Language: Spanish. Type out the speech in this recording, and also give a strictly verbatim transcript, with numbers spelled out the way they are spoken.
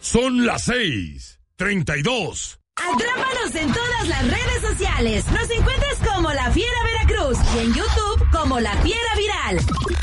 Son las seis treinta y dos. Atrápanos en todas las redes sociales. Nos encuentras como La Fiera Veracruz y en YouTube como La Fiera Viral.